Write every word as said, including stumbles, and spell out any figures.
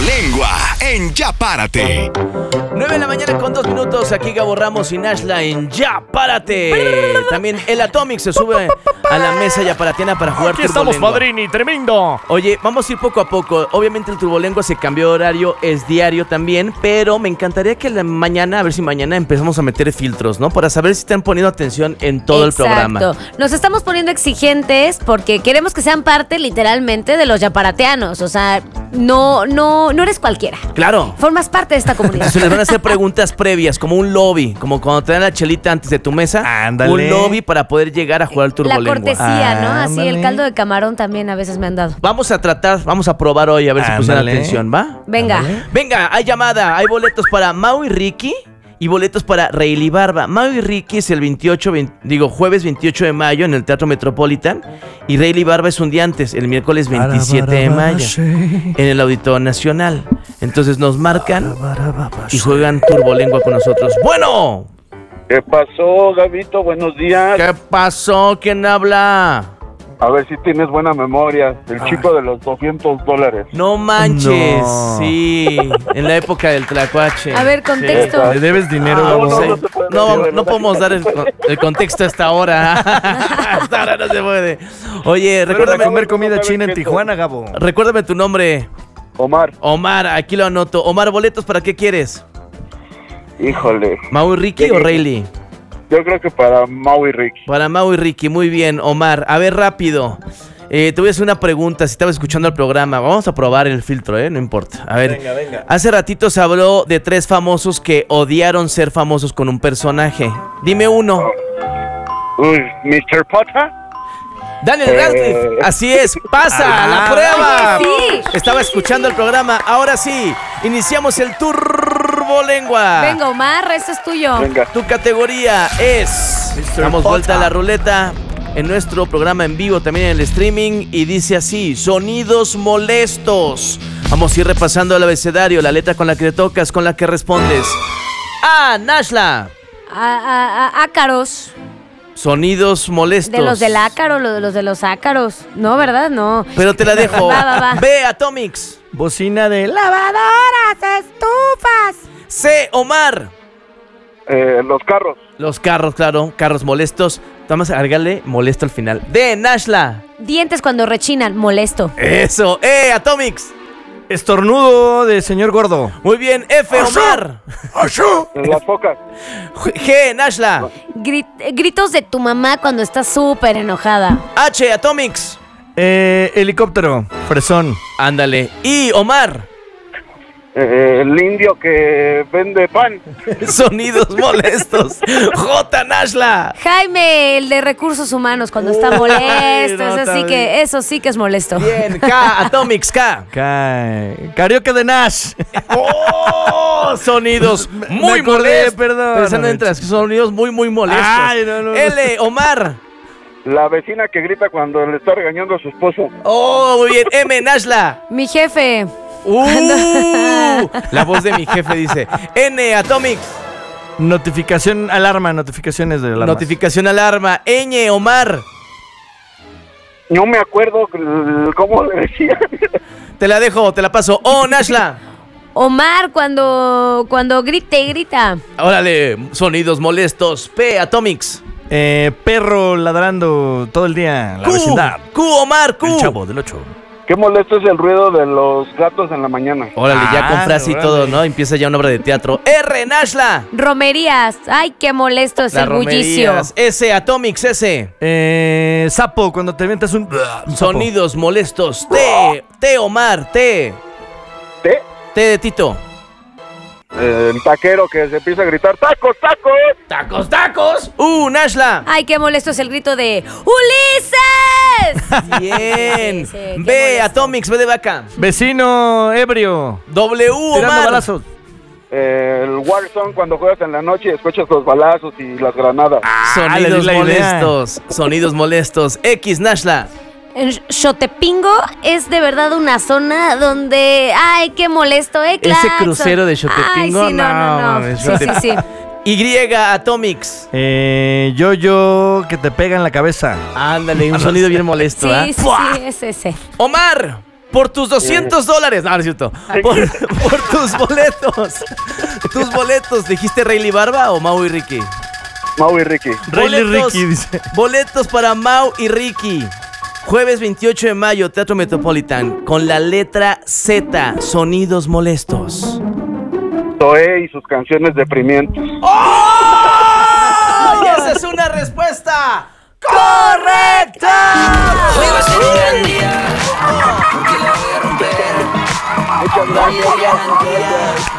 Turbolengua en Ya Párate. nueve de la mañana con dos minutos. Aquí Gabo Ramos y Nashla en Ya Párate. También el Atomic se sube a la mesa yaparatiana para jugar Aquí Turbolengua. estamos, padrini, tremendo. Oye, vamos a ir poco a poco. Obviamente el Turbolengua se cambió de horario, es diario también, pero me encantaría que la mañana, a ver si mañana empezamos a meter filtros, ¿no? Para saber si están poniendo atención en todo Exacto. el programa. Nos estamos poniendo exigentes porque queremos que sean parte literalmente de los yaparateanos. O sea, no, no, no eres cualquiera. Claro. Formas parte de esta comunidad. Se les van a hacer preguntas previas, como un lobby, como cuando te dan la chelita antes de tu mesa. Ándale. Un lobby para poder llegar a jugar al La Turbolengua. cortesía, ¿no? Así Ándale. el caldo de camarón también a veces me han dado. Vamos a tratar, vamos a probar hoy a ver si pusieron Ándale. atención, ¿va? Venga. Ándale. Venga, hay llamada, hay boletos para Mau y Ricky y boletos para Rayleigh Barba. Mau y Ricky es el veintiocho, veinte, digo, jueves veintiocho de mayo en el Teatro Metropolitan y Rayleigh Barba es un día antes, el miércoles veintisiete de mayo en el Auditorio Nacional. Entonces nos marcan y juegan Turbolengua con nosotros. Bueno, ¿Qué pasó, Gabito? Buenos días. ¿qué pasó? ¿Quién habla? A ver si tienes buena memoria. El chico de los doscientos dólares. No manches, No. sí, en la época del tlacuache. A ver, contexto. Le debes dinero, Ah, Gabo. no, Sí. no se puede No, decir, no ¿verdad? podemos dar el, el contexto hasta ahora. Hasta ahora no se puede. Oye, Recuerda recuérdame, comer comida no china en saben qué Tijuana, Gabo. recuérdame tu nombre. Omar, Omar, aquí lo anoto. Omar, ¿boletos para qué quieres? híjole. ¿Mau y Ricky Sí. o Rayleigh? Yo creo que para Mau y Ricky. Para Mau y Ricky, muy bien. Omar, a ver, rápido. Eh, te voy a hacer una pregunta, si estabas escuchando el programa. Vamos a probar el filtro, ¿eh? No importa. A ver, Venga, venga. hace ratito se habló de tres famosos que odiaron ser famosos con un personaje. Dime uno. Uy, mister Potter. Daniel Eh. Radcliffe, así es, pasa Ah, la prueba. sí. Estaba escuchando el programa, ahora sí, iniciamos el Turbolengua. Venga, Omar, esto es tuyo. Venga. Tu categoría es, mister damos vuelta a la Potter. ruleta en nuestro programa en vivo, también en el streaming, y dice así, sonidos molestos. Vamos a ir repasando el abecedario, la letra con la que te tocas, con la que respondes. A, Nashla, A- a- a- ácaros. sonidos molestos. De los del ácaro, lo de los de los ácaros. No, ¿verdad? No. Pero te la dejo. Va, va, va. B, Atomics. Bocina de la... Lavadoras, estufas. C, Omar. Eh, los carros. Los carros, claro, carros molestos. Vamos a agregarle molesto al final. D, Nashla. Dientes cuando rechinan, molesto. Eso. E, Atomics. Estornudo de señor gordo. Muy bien. F, Omar. Las focas. G, Nashla. Grit- gritos de tu mamá cuando estás súper enojada. H, Atomics. Eh, helicóptero. Fresón. Ándale. I, Omar. Eh, el indio que vende pan. Sonidos molestos. J, Nashla. Jaime, el de recursos humanos, cuando está molesto. no, eso, sí también. que, eso sí que es molesto. Bien. K, Atomics. K. Ca- Karaoke de Nash. ¡Oh! Sonidos muy me acordé, molestos. perdón. Pensando en tras- sonidos muy, muy molestos. Ay, no, no, no. L, Omar. La vecina que grita cuando le está regañando a su esposo. Oh, muy bien. M, Nashla. Mi jefe. Uh, la voz de mi jefe dice. N, Atomics. Notificación, alarma, notificaciones de alarma. Notificación alarma. Ñ, Omar. No me acuerdo c- cómo le decía. Te la dejo, te la paso. Oh, Nashla. Omar, cuando, cuando grite, grita. Órale, sonidos molestos. P, Atomics. Eh, perro ladrando todo el día. La Q, vecindad. Q, Omar, Q. El chavo del ocho. Qué molesto es el ruido de los gatos en la mañana. Órale, ya Ah, con frase y órale. todo, ¿no? Empieza ya una obra de teatro. R, Nashla. Romerías. Ay, qué molesto es Las el bullicio. romerías. S, Atomics, S. Eh, sapo, cuando te avientas un... un sapo. Sonidos molestos. T, T, Omar, T. ¿Té? T de Tito. Eh, el taquero que se empieza a gritar ¡tacos, tacos! ¡Tacos, tacos! Uh, Nashla. Ay, qué molesto es el grito de ¡Ulises! Bien. Sí, sí, qué B, molesto. Atomics, B de vaca. Vecino ebrio. W, Tirando Omar. balazos. Eh, el Warzone cuando juegas en la noche y escuchas los balazos y las granadas. Ah, le Sonidos di la idea. molestos. Sonidos molestos. X, Nashla. En Xotepingo es de verdad una zona donde, ay, qué molesto, ¿eh? Ese Claxon. crucero de Xotepingo, Ay, sí, no, no, no, no. mames, Sí, sí, Xote- sí. Y, Atomics. Eh, yo-yo que te pega en la cabeza. Ándale, un sonido bien molesto, Sí, ¿ah? sí, sí, es ese. Omar. Por tus doscientos dólares. No, no es cierto. Por, por tus boletos. Tus boletos. ¿Dijiste Rayleigh Barba o Mau y Ricky? Mau y Ricky. Rayleigh Boletos- Ricky dice. Boletos para Mau y Ricky. Jueves veintiocho de mayo, Teatro Metropolitan. Con la letra Z. Sonidos molestos. Zoé y sus canciones deprimientes. ¡Oh! Y esa es una respuesta correcta. Hoy va a ser un gran día, porque la voy a romper. Muchas No hay gracias. garantías.